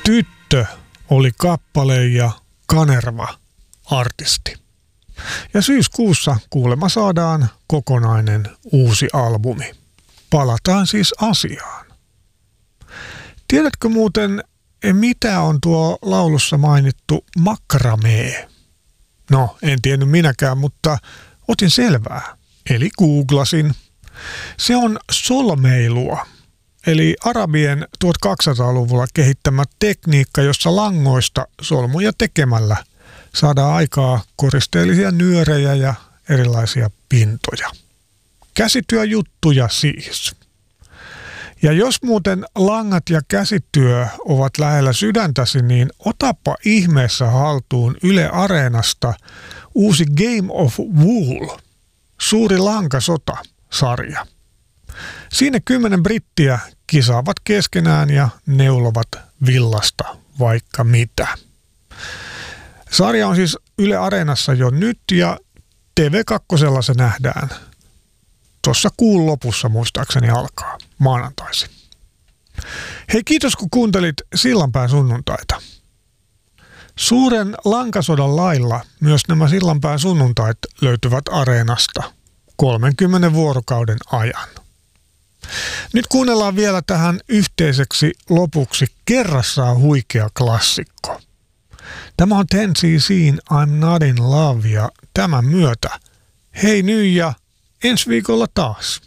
Tyttö oli kappale ja Kanerva artisti. Ja syyskuussa kuulemma saadaan kokonainen uusi albumi. Palataan siis asiaan. Tiedätkö muuten, mitä on tuo laulussa mainittu makramee? No, en tiennyt minäkään, mutta otin selvää. Eli googlasin. Se on solmeilua, eli arabien 1200-luvulla kehittämä tekniikka, jossa langoista solmuja tekemällä saadaan aikaa koristeellisia nyörejä ja erilaisia pintoja. Käsityöjuttuja siis. Ja jos muuten langat ja käsityö ovat lähellä sydäntäsi, niin otappa ihmeessä haltuun Yle Areenasta uusi Game of Wool, suuri lankasota-sarja. Siinä 10 brittiä kisaavat keskenään ja neulovat villasta vaikka mitä. Sarja on siis Yle Areenassa jo nyt ja TV2 se nähdään. Tuossa kuun lopussa muistaakseni alkaa maanantaisin. Hei, kiitos kun kuuntelit Sillanpään sunnuntaita. Suuren lankasodan lailla myös nämä Sillanpään sunnuntait löytyvät Areenasta 30 vuorokauden ajan. Nyt kuunnellaan vielä tähän yhteiseksi lopuksi kerrassaan huikea klassikko. Tämä on 10cc I'm Not in Love ja tämän myötä hei nyt ja ensi viikolla taas.